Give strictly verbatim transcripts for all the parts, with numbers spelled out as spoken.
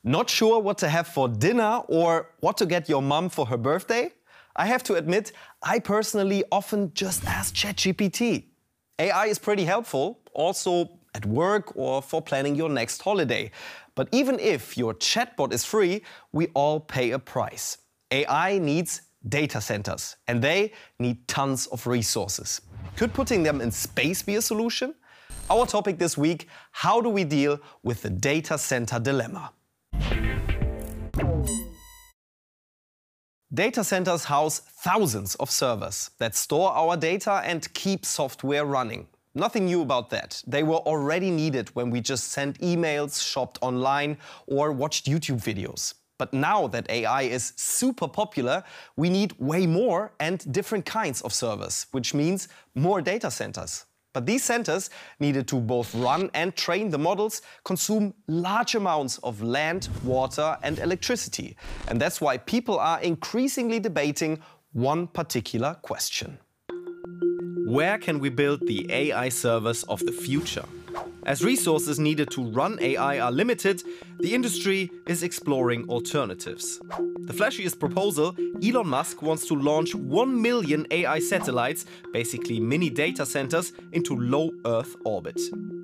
Not sure what to have for dinner or what to get your mum for her birthday? I have to admit, I personally often just ask ChatGPT. A I is pretty helpful, also at work or for planning your next holiday. But even if your chatbot is free, we all pay a price. A I needs data centers, and they need tons of resources. Could putting them in space be a solution? Our topic this week: how do we deal with the data center dilemma? Data centers house thousands of servers that store our data and keep software running. Nothing new about that. They were already needed when we just sent emails, shopped online, or watched YouTube videos. But now that A I is super popular, we need way more and different kinds of servers, which means more data centers. But these centers needed to both run and train the models, consume large amounts of land, water, and electricity. And that's why people are increasingly debating one particular question. Where can we build the A I servers of the future? As resources needed to run A I are limited, the industry is exploring alternatives. The flashiest proposal: Elon Musk wants to launch one million A I satellites, basically mini data centers, into low Earth orbit.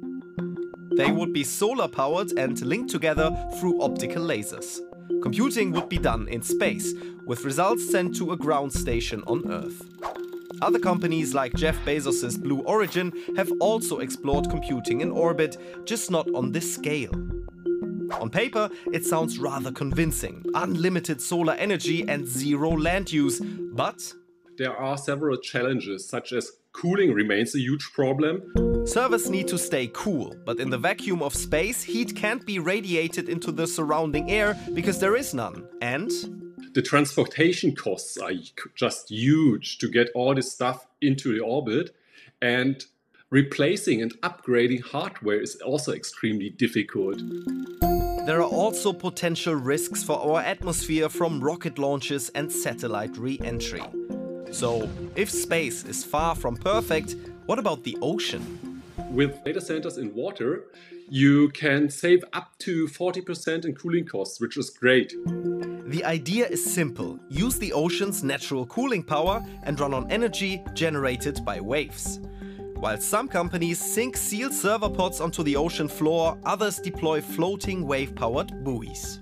They would be solar-powered and linked together through optical lasers. Computing would be done in space, with results sent to a ground station on Earth. Other companies like Jeff Bezos' Blue Origin have also explored computing in orbit, just not on this scale. On paper, it sounds rather convincing: unlimited solar energy and zero land use, but there are several challenges, such as cooling remains a huge problem. Servers need to stay cool, but in the vacuum of space, heat can't be radiated into the surrounding air because there is none. And the transportation costs are just huge to get all this stuff into the orbit, and replacing and upgrading hardware is also extremely difficult. There are also potential risks for our atmosphere from rocket launches and satellite re-entry. So, if space is far from perfect, what about the ocean? With data centers in water, you can save up to forty percent in cooling costs, which is great. The idea is simple: use the ocean's natural cooling power and run on energy generated by waves. While some companies sink sealed server pods onto the ocean floor, others deploy floating wave-powered buoys.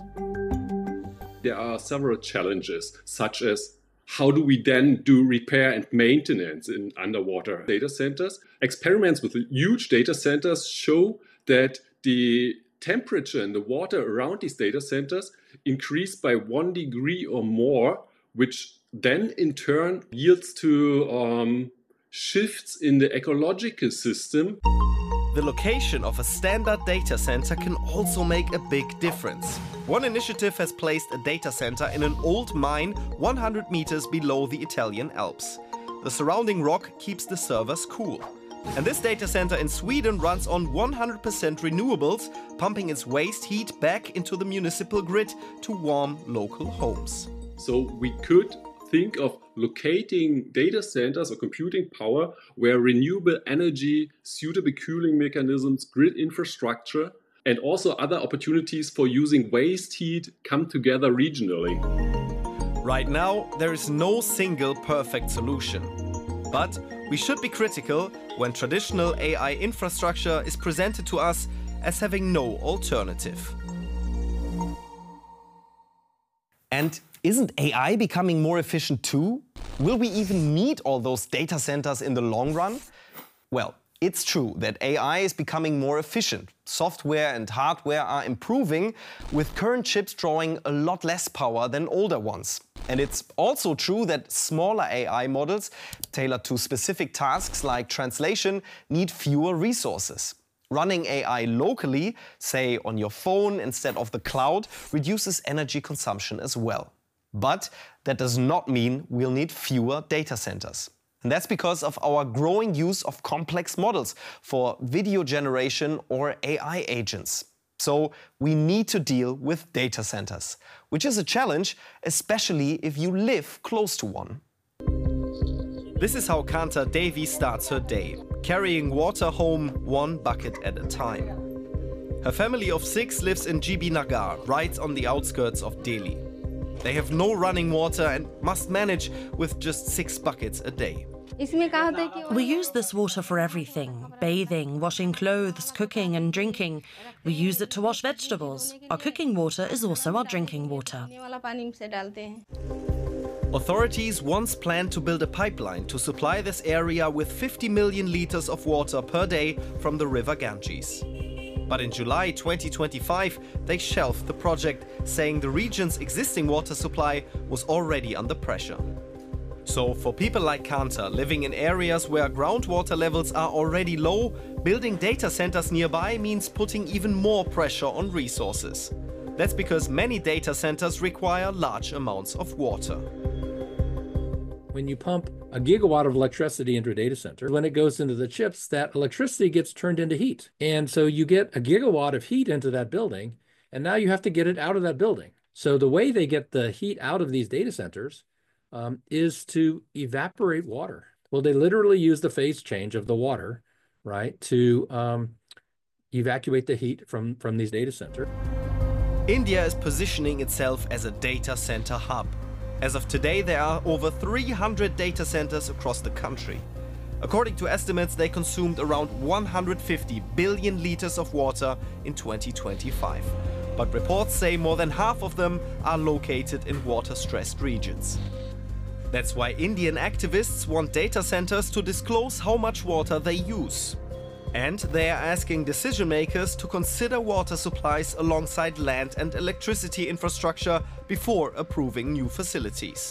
There are several challenges, such as how do we then do repair and maintenance in underwater data centers? Experiments with huge data centers show that the temperature in the water around these data centers increase by one degree or more, which then in turn yields to um, shifts in the ecological system. The location of a standard data center can also make a big difference. One initiative has placed a data center in an old mine one hundred meters below the Italian Alps. The surrounding rock keeps the servers cool. And this data center in Sweden runs on one hundred percent renewables, pumping its waste heat back into the municipal grid to warm local homes. So we could think of locating data centers or computing power where renewable energy, suitable cooling mechanisms, grid infrastructure, and also other opportunities for using waste heat come together regionally. Right now, there is no single perfect solution. But we should be critical when traditional A I infrastructure is presented to us as having no alternative. And isn't A I becoming more efficient too? Will we even need all those data centers in the long run? Well, it's true that A I is becoming more efficient. Software and hardware are improving, with current chips drawing a lot less power than older ones. And it's also true that smaller A I models, tailored to specific tasks like translation, need fewer resources. Running A I locally, say on your phone instead of the cloud, reduces energy consumption as well. But that does not mean we'll need fewer data centers. And that's because of our growing use of complex models for video generation or A I agents. So we need to deal with data centers, which is a challenge, especially if you live close to one. This is how Kanta Devi starts her day, carrying water home one bucket at a time. Her family of six lives in G B Nagar, right on the outskirts of Delhi. They have no running water and must manage with just six buckets a day. We use this water for everything: bathing, washing clothes, cooking and drinking. We use it to wash vegetables. Our cooking water is also our drinking water. Authorities once planned to build a pipeline to supply this area with fifty million liters of water per day from the river Ganges. But in July twenty twenty-five, they shelved the project, saying the region's existing water supply was already under pressure. So for people like Kanta living in areas where groundwater levels are already low, building data centers nearby means putting even more pressure on resources. That's because many data centers require large amounts of water. When you pump a gigawatt of electricity into a data center, when it goes into the chips, that electricity gets turned into heat. And so you get a gigawatt of heat into that building, and now you have to get it out of that building. So the way they get the heat out of these data centers um, is to evaporate water. Well, they literally use the phase change of the water, right, to um, evacuate the heat from, from these data centers. India is positioning itself as a data center hub. As of today, there are over three hundred data centers across the country. According to estimates, they consumed around one hundred fifty billion liters of water in twenty twenty-five. But reports say more than half of them are located in water-stressed regions. That's why Indian activists want data centers to disclose how much water they use. And they are asking decision makers to consider water supplies alongside land and electricity infrastructure before approving new facilities.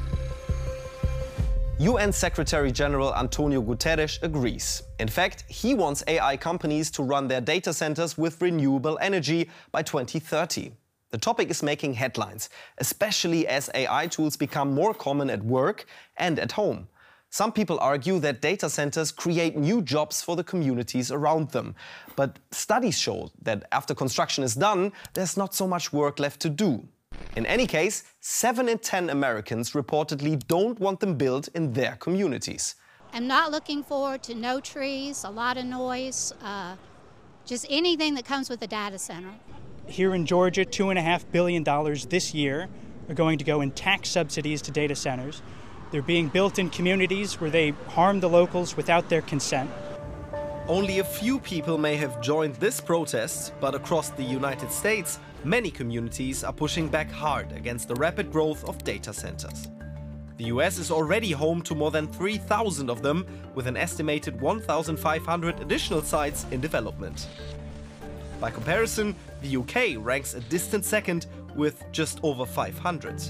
U N Secretary General Antonio Guterres agrees. In fact, he wants A I companies to run their data centers with renewable energy by twenty thirty. The topic is making headlines, especially as A I tools become more common at work and at home. Some people argue that data centers create new jobs for the communities around them. But studies show that after construction is done, there's not so much work left to do. In any case, seven in ten Americans reportedly don't want them built in their communities. I'm not looking forward to no trees, a lot of noise, uh, just anything that comes with a data center. Here in Georgia, two point five billion dollars this year are going to go in tax subsidies to data centers. They're being built in communities where they harm the locals without their consent. Only a few people may have joined this protest, but across the United States, many communities are pushing back hard against the rapid growth of data centers. The U S is already home to more than three thousand of them, with an estimated one thousand five hundred additional sites in development. By comparison, the U K ranks a distant second with just over five hundred.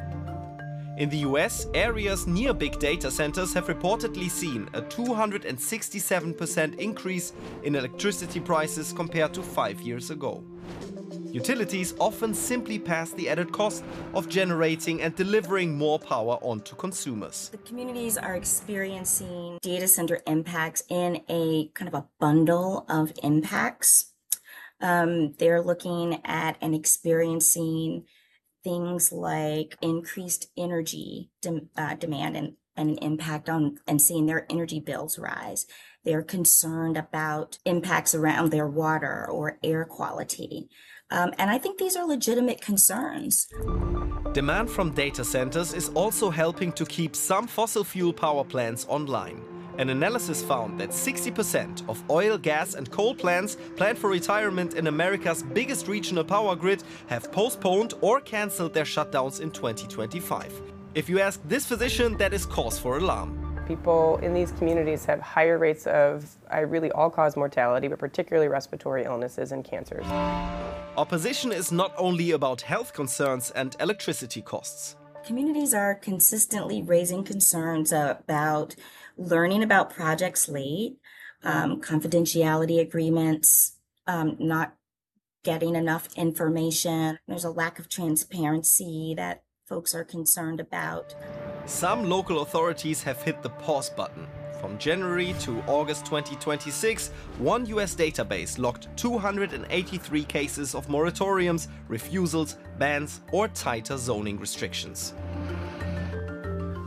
In the U S, areas near big data centers have reportedly seen a two hundred sixty-seven percent increase in electricity prices compared to five years ago. Utilities often simply pass the added cost of generating and delivering more power onto consumers. The communities are experiencing data center impacts in a kind of a bundle of impacts. Um, they're looking at and experiencing things like increased energy de uh, demand and, and an impact on and seeing their energy bills rise. They're concerned about impacts around their water or air quality. Um, and I think these are legitimate concerns. Demand from data centers is also helping to keep some fossil fuel power plants online. An analysis found that sixty percent of oil, gas and coal plants planned for retirement in America's biggest regional power grid have postponed or cancelled their shutdowns in twenty twenty-five. If you ask this physician, that is cause for alarm. People in these communities have higher rates of uh, really all-cause mortality, but particularly respiratory illnesses and cancers. Opposition is not only about health concerns and electricity costs. Communities are consistently raising concerns about learning about projects late, um, confidentiality agreements, um, not getting enough information. There's a lack of transparency that folks are concerned about. Some local authorities have hit the pause button. From January to August twenty twenty-six, one U S database logged two hundred eighty-three cases of moratoriums, refusals, bans or tighter zoning restrictions.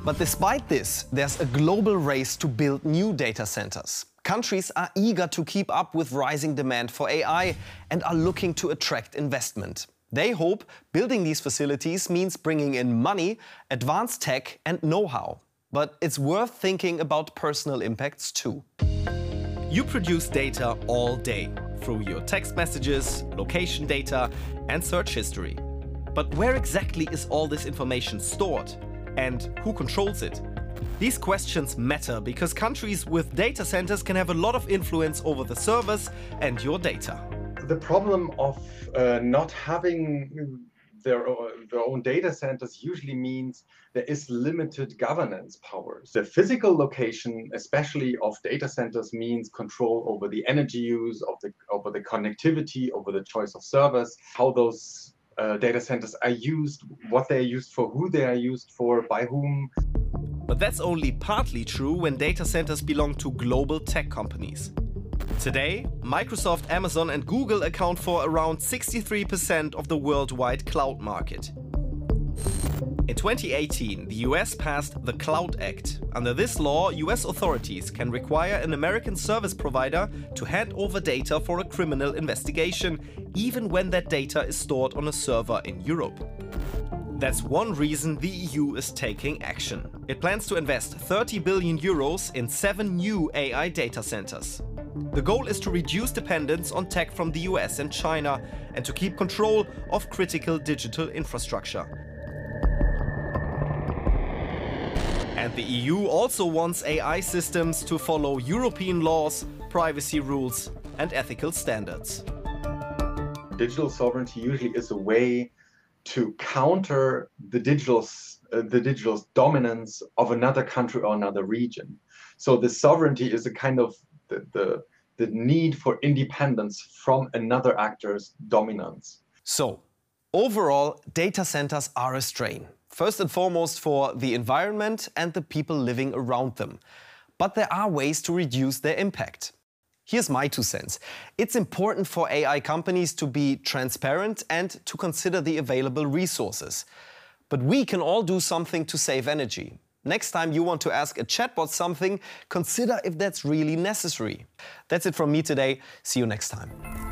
But despite this, there's a global race to build new data centers. Countries are eager to keep up with rising demand for A I and are looking to attract investment. They hope building these facilities means bringing in money, advanced tech and know-how. But it's worth thinking about personal impacts too. You produce data all day through your text messages, location data and search history. But where exactly is all this information stored? And who controls it? These questions matter because countries with data centers can have a lot of influence over the servers and your data. The problem of uh, not having their, their own data centers usually means there is limited governance powers. The physical location, especially of data centers, means control over the energy use, of the, over the connectivity, over the choice of servers, how those uh, data centers are used, what they are used for, who they are used for, by whom. But that's only partly true when data centers belong to global tech companies. Today, Microsoft, Amazon and Google account for around sixty-three percent of the worldwide cloud market. In twenty eighteen, the U S passed the Cloud Act. Under this law, U S authorities can require an American service provider to hand over data for a criminal investigation, even when that data is stored on a server in Europe. That's one reason the E U is taking action. It plans to invest thirty billion euros in seven new A I data centers. The goal is to reduce dependence on tech from the U S and China and to keep control of critical digital infrastructure. And the E U also wants A I systems to follow European laws, privacy rules and ethical standards. Digital sovereignty usually is a way to counter the digital, uh, the digital dominance of another country or another region. So the sovereignty is a kind of the, the, the need for independence from another actor's dominance. So, overall, data centers are a strain. First and foremost for the environment and the people living around them. But there are ways to reduce their impact. Here's my two cents. It's important for A I companies to be transparent and to consider the available resources. But we can all do something to save energy. Next time you want to ask a chatbot something, consider if that's really necessary. That's it from me today. See you next time.